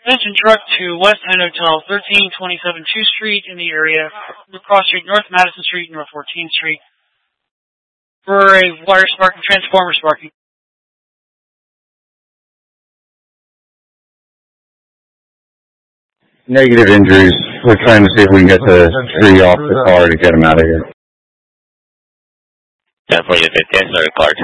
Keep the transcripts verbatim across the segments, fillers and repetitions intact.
Attention truck to West End Hotel, thirteen twenty-seven two Street in the area, Cross Street, North Madison Street, North fourteenth Street, for a wire sparking, transformer sparking. Negative injuries. We're trying to see if we can get the tree off the car to get him out of here. ten forty to fifty, I started card.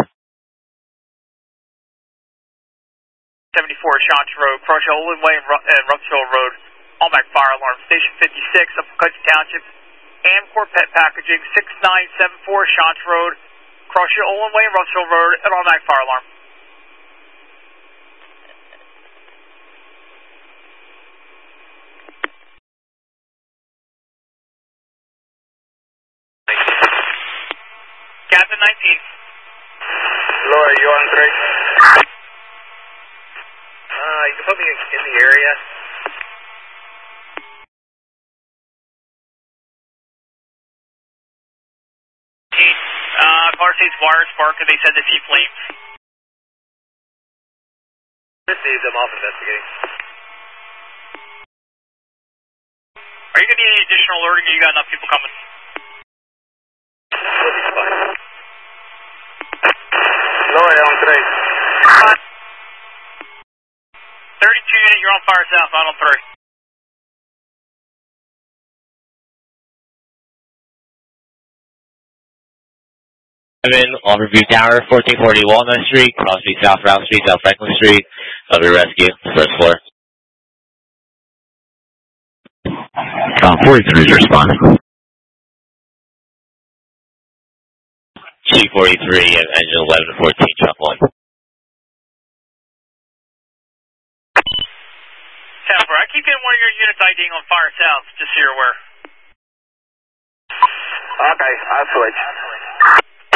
seventy-four Shantz Road, Cross Olin Way and Rumpsville Road, Allback Fire Alarm, Station fifty-six, up Country Township, Amcor Pet Packaging, six nine seven four Shantz Road, Cross Olin Way and Rumpsville Road, and Allback Fire Alarm. Captain nineteen. Laura, you on three? Uh, you can put me in, in the area. Uh, car states wire spark and they said they see flames. Received, I'm off investigating. Are you going to need any additional alerting or you got enough people coming? We'll be fine. Laura, on three. thirty-two unit, you're on fire south, out on three. I'm in on Review Tower, fourteen forty Walnut Street, Cross Street, South Route Street, South Franklin Street. I'll be rescue, first floor. Uh, forty-three is responding. G forty-three, engine eleven fourteen, truck one. Tower, I keep getting one of your units IDing on fire south, just so you're aware. Okay, I'll switch.